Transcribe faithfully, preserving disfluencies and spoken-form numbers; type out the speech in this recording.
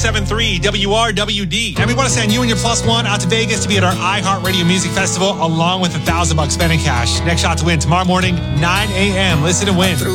seven three W R W D. And we want to send you and your plus one out to Vegas to be at our iHeartRadio Music Festival, along with a thousand bucks spending cash. Next shot to win tomorrow morning, nine a.m. Listen and win.